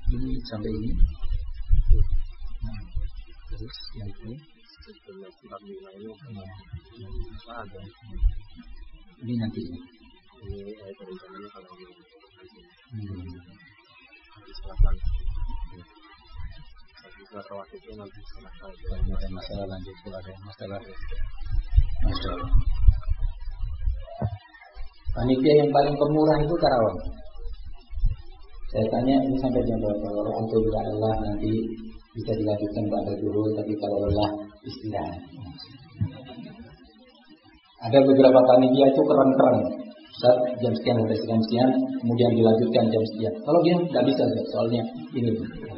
Ini sampai ini. Nah, terus yang ini. Ini nanti. Ini rencananya kalau selatan. Setelah itu nanti selesai. Ada masalah lanjut kalau ada masalah. Masalah. Panitia yang paling pemurah itu Karawang. Saya tanya ini sampai jam berapa? Kalau untuk Allah nanti bisa dilanjutkan pada dulu, tapi kalau lelah istirahat. Ada beberapa panitia itu keren-keren. Ustaz, jam sekian sampai jam sekian, kemudian dilanjutkan jam sekian. Kalau dia nggak bisa, soalnya ini